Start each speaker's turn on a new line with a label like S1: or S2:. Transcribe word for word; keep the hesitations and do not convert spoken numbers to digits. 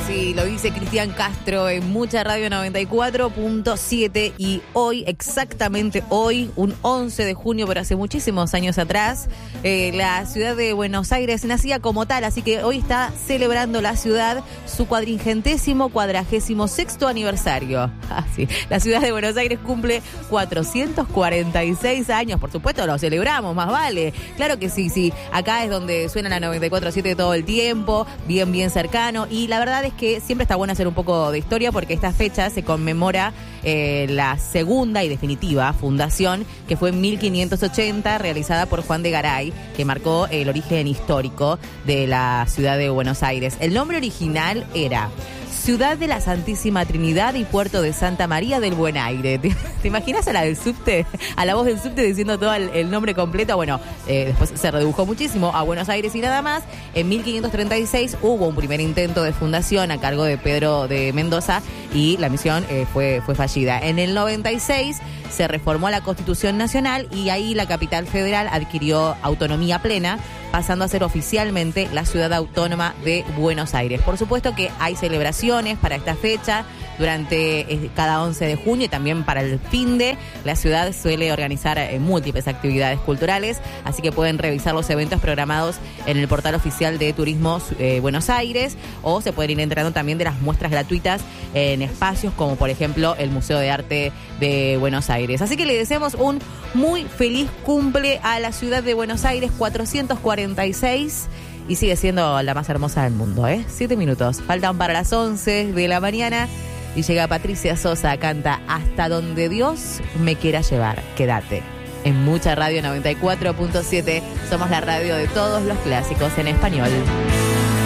S1: sí, lo dice Cristian Castro en Mucha Radio noventa y cuatro punto siete y hoy, exactamente hoy, un once de junio, pero hace muchísimos años atrás, eh, la ciudad de Buenos Aires nacía como tal, así que hoy está celebrando la ciudad su cuadringentésimo cuadragésimo sexto aniversario. Ah, sí. La ciudad de Buenos Aires cumple cuatrocientos cuarenta y seis años, por supuesto lo celebramos, más vale. Claro que sí, sí, acá es donde suena la noventa y cuatro punto siete todo el tiempo, bien, bien cercano, y la verdad es que siempre está bueno hacer un poco de historia porque esta fecha se conmemora eh, la segunda y definitiva fundación, que fue en mil quinientos ochenta, realizada por Juan de Garay, que marcó el origen histórico de la ciudad de Buenos Aires. El nombre original era Ciudad de la Santísima Trinidad y Puerto de Santa María del Buen Aire. ¿Te, te imaginas a la del subte, a la voz del subte diciendo todo el, el nombre completo? Bueno, eh, después se redujo muchísimo a Buenos Aires y nada más. En mil quinientos treinta y seis hubo un primer intento de fundación a cargo de Pedro de Mendoza y la misión eh, fue, fue fallida. En el noventa y seis se reformó la Constitución Nacional y ahí la capital federal adquirió autonomía plena, pasando a ser oficialmente la ciudad autónoma de Buenos Aires. Por supuesto que hay celebraciones para esta fecha durante eh, cada once de junio y también para el fin de la ciudad suele organizar eh, múltiples actividades culturales, así que pueden revisar los eventos programados en el portal oficial de Turismo eh, Buenos Aires, o se pueden ir enterando también de las muestras gratuitas en espacios como por ejemplo el Museo de Arte de Buenos Aires. Así que le deseamos un muy feliz cumple a la ciudad de Buenos Aires, cuatrocientos cuarenta y seis, y sigue siendo la más hermosa del mundo, ¿eh? Siete minutos, faltan para las once de la mañana y llega Patricia Sosa, canta Hasta donde Dios me quiera llevar. Quédate en Mucha Radio noventa y cuatro punto siete, somos la radio de todos los clásicos en español.